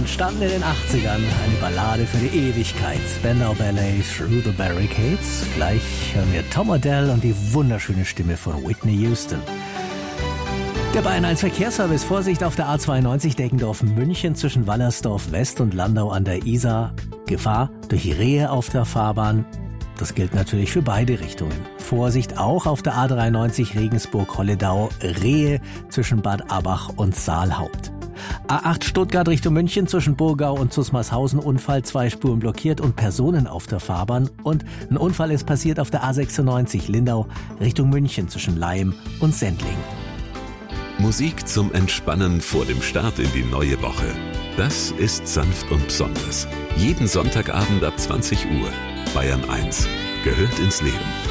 entstanden in den 80ern, eine Ballade für die Ewigkeit. Spandau Ballet, Through the Barricades. Gleich hören wir Tom Odell und die wunderschöne Stimme von Whitney Houston. Der Bayern 1 Verkehrsservice. Vorsicht auf der A92 Deggendorf-München zwischen Wallersdorf West und Landau an der Isar. Gefahr durch Rehe auf der Fahrbahn. Das gilt natürlich für beide Richtungen. Vorsicht auch auf der A93 Regensburg-Holledau. Rehe zwischen Bad Abach und Saalhaupt. A8 Stuttgart Richtung München zwischen Burgau und Zusmarshausen. Unfall, 2 Spuren blockiert und Personen auf der Fahrbahn. Und ein Unfall ist passiert auf der A96 Lindau Richtung München zwischen Laim und Sendling. Musik zum Entspannen vor dem Start in die neue Woche. Das ist sanft und besonders. Jeden Sonntagabend ab 20 Uhr. Bayern 1 gehört ins Leben.